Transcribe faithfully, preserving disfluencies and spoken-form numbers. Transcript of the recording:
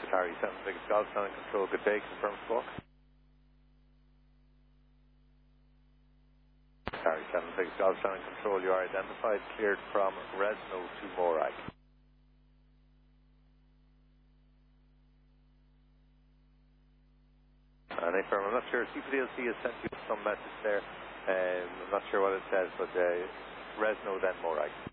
Harry, seven six Golf, stand control, good day, confirm squawk. Harry, seven six Golf, stand control, you are identified, cleared from Resno to Morag. And if I'm not sure, C P D L C has sent you some message there, um, I'm not sure what it says, but uh, Resno then Morag.